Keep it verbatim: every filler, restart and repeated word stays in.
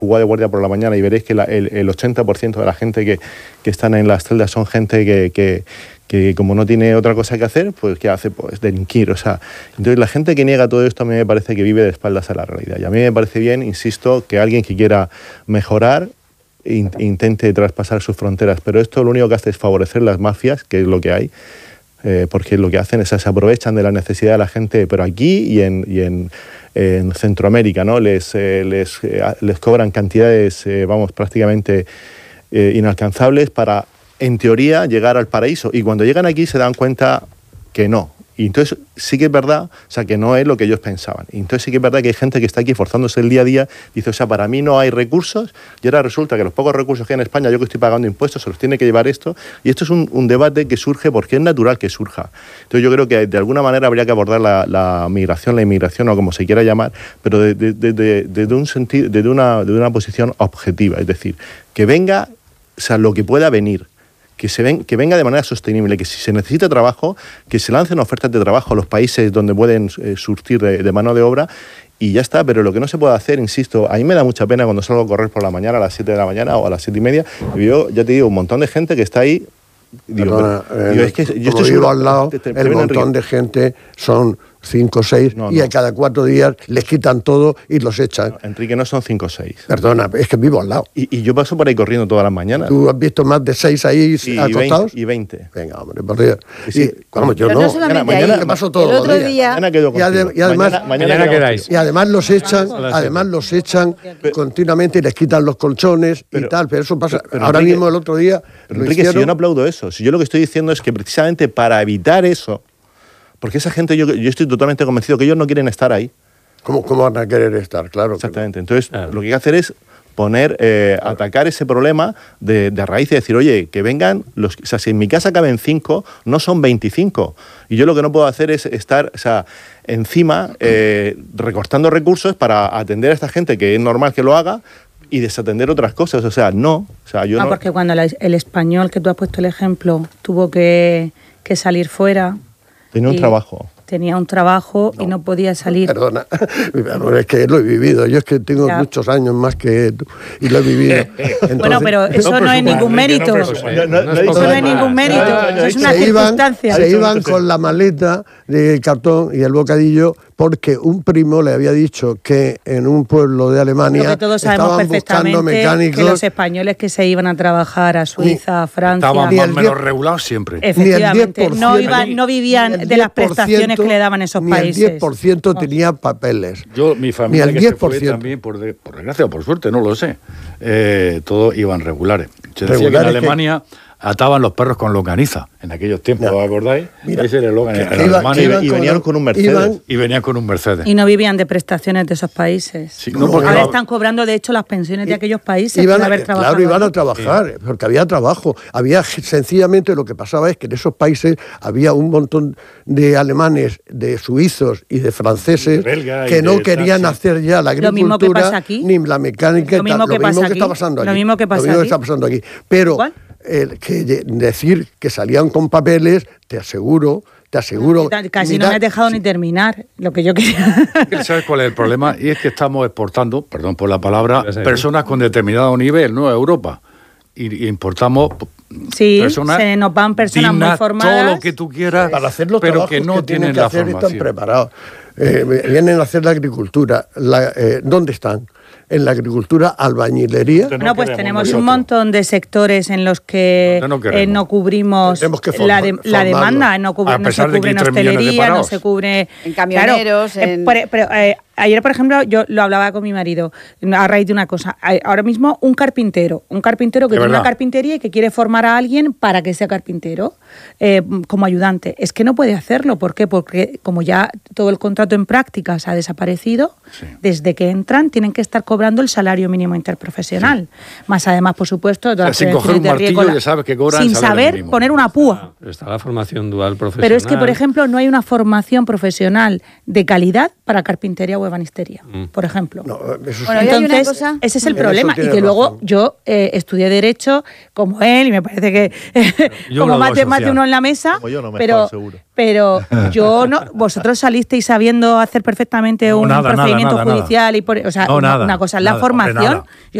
jugar de guardia por la mañana y veréis que la, el, el ochenta por ciento de la gente que, que están en las celdas son gente que, que, que como no tiene otra cosa que hacer, pues ¿qué hace? Pues delinquir, o sea, entonces la gente que niega todo esto a mí me parece que vive de espaldas a la realidad, y a mí me parece bien, insisto, que alguien que quiera mejorar in, intente traspasar sus fronteras, pero esto lo único que hace es favorecer las mafias, que es lo que hay, eh, porque lo que hacen es que se aprovechan de la necesidad de la gente, pero aquí y en, y en, en Centroamérica, ¿no? Les, eh, les, eh, les cobran cantidades, eh, vamos, prácticamente eh, inalcanzables para, en teoría, llegar al paraíso. Y cuando llegan aquí se dan cuenta que no. Y entonces sí que es verdad, o sea, que no es lo que ellos pensaban. Y entonces sí que es verdad que hay gente que está aquí forzándose el día a día, dice, o sea, para mí no hay recursos, y ahora resulta que los pocos recursos que hay en España, yo que estoy pagando impuestos, se los tiene que llevar esto. Y esto es un, un debate que surge porque es natural que surja. Entonces yo creo que de alguna manera habría que abordar la, la migración, la inmigración, o como se quiera llamar, pero desde de, de, de, de un sentido, desde una, de una posición objetiva. Es decir, que venga, o sea, lo que pueda venir. Que, se ven, que venga de manera sostenible, que si se necesita trabajo, que se lancen ofertas de trabajo a los países donde pueden eh, surtir de, de mano de obra, y ya está. Pero lo que no se puede hacer, insisto, a mí me da mucha pena cuando salgo a correr por la mañana a las siete de la mañana o a las siete y media, y yo ya te digo, un montón de gente que está ahí. Digo, Perdona, pero, eh, digo, es que yo como estoy vivo seguro, al lado, te, te, el montón Enrique. de gente son cinco o seis, no, no. y a cada cuatro días les quitan todo y los echan. No, Enrique, no son cinco o seis. Perdona, es que vivo al lado. Y, y yo paso por ahí corriendo todas las mañanas. ¿Tú has visto más de seis ahí y, acostados? Y veinte. Venga, hombre, por Dios. Sí, y, vamos, yo Pero no. no solamente mañana, ahí. que paso todos el otro los días. día. Mañana quedo y, adem y además, mañana, mañana, mañana quedáis. Y además los echan, además los echan pero, continuamente y les quitan los colchones pero, y tal. Pero eso pasa. Pero, ahora Enrique, mismo el otro día. Pero Enrique, hicieron... si yo no aplaudo eso, si yo lo que estoy diciendo es que precisamente para evitar eso, porque esa gente, yo, yo estoy totalmente convencido que ellos no quieren estar ahí. ¿Cómo, cómo van a querer estar? Claro. Exactamente. Entonces, claro. Lo que hay que hacer es poner, eh, claro. atacar ese problema de, de raíz y decir, oye, que vengan, los, o sea, si en mi casa caben cinco, no son veinticinco. Y yo lo que no puedo hacer es estar, o sea, encima, eh, recortando recursos para atender a esta gente, que es normal que lo haga, y desatender otras cosas. O sea, no. O sea, yo ah, no... porque cuando la, el español, que tú has puesto el ejemplo, tuvo que, que salir fuera... Tenía un trabajo. Tenía un trabajo no, y no podía salir. Perdona, es que lo he vivido. Yo es que tengo ya. muchos años más que tú y lo he vivido. Entonces, bueno, pero eso no, no es ningún mérito. No, no, no, no, eso no es ningún mérito. Eso es una circunstancia. Se iban con la maleta de cartón y el bocadillo porque un primo le había dicho que en un pueblo de Alemania que todos sabemos perfectamente que los españoles que se iban a trabajar a Suiza, a Francia... Estaban más o menos regulados siempre. Efectivamente, no, iban, no vivían de las prestaciones que le daban esos ni países. Ni el diez por ciento tenía papeles. Yo, mi familia ni el diez por ciento. Que se fue también, por, de, por desgracia o por suerte, no lo sé, eh, todos iban regulares. Se decía regulares que en Alemania... Que... ataban los perros con longaniza en aquellos tiempos, no. ¿os acordáis? Mira, ese era el Logan, que, que iba, que y, y venían con un Mercedes. Iban, y venían con un Mercedes. Y no vivían de prestaciones de esos países. Sí, no, Ahora no. están cobrando, de hecho, las pensiones de aquellos países. Iban, por haber trabajado claro, iban ahí. a trabajar, sí. porque había trabajo. Había sencillamente lo que pasaba es que en esos países había un montón de alemanes, de suizos y de franceses de belga, que no querían taxi. hacer ya la agricultura, lo mismo que pasa aquí. ni la mecánica, lo mismo, tal, que, lo mismo pasa que está pasando aquí. Lo mismo que pasa lo mismo aquí. que está pasando aquí. Pero el que decir que salían con papeles, te aseguro, te aseguro... Casi mira, no me has dejado ni terminar lo que yo quería. ¿Sabes cuál es el problema? Y es que estamos exportando, perdón por la palabra, personas con determinado nivel, ¿no? A Europa. Y, y importamos... Sí, personas se nos van personas dignas, muy formadas. Todo lo que tú quieras, para hacer los pero que no que tienen que la hacer formación. Están preparados. Eh, vienen a hacer la agricultura. La, eh, ¿Dónde están? En la agricultura, albañilería. Bueno, no pues tenemos nosotros. un montón de sectores en los que no, no, eh, no cubrimos forma, la, de, la demanda, no, cubre, no se cubre en hostelería, no se cubre... En camioneros... Claro, en... Eh, pero, pero, eh, ayer, por ejemplo, yo lo hablaba con mi marido a raíz de una cosa. Ahora mismo un carpintero, un carpintero que tiene verdad. una carpintería y que quiere formar a alguien para que sea carpintero eh, como ayudante. Es que no puede hacerlo. ¿Por qué? Porque como ya todo el contrato en prácticas ha desaparecido, sí. desde que entran tienen que estar cobrando el salario mínimo interprofesional. Sí. Más además, por supuesto, todas o sea, las sin coger un martillo la... ya sabes que cobran sin saber mínimo. poner una púa. Está, está la formación dual profesional. Pero es que, por ejemplo, no hay una formación profesional de calidad para carpintería o ebanistería, mm. por ejemplo. No, eso bueno, entonces, cosa... ese es el problema. Y que razón. luego yo eh, estudié Derecho como él, y me parece que como más de, más de uno en la mesa, yo no me pero, seguro. pero yo no, vosotros salisteis sabiendo hacer perfectamente no, un nada, procedimiento nada, nada, judicial, nada. y por, o sea, no, una, nada, una cosa es la formación.